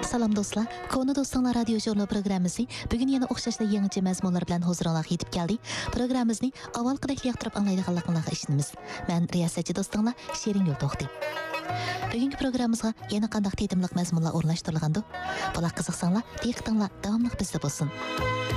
Salam dostlar, Konu Dostlar radyo jurnalı programımızı bugün yine oxşashla yangicha mazmunlar bilan huzurunuzga yetib keldi. Programmamizni avvalgidek yoqtirib anglaydiganligingizga ishonamiz. Men riyosatchi do'stinglar Shirin Yo'lto'xti. Bugungi programmamizga yana qanday tetimliq mazmunlar o'rnashtirilgandi? Bular qiziqsanglar, diqqatinglar davomli bizda bo'lsin.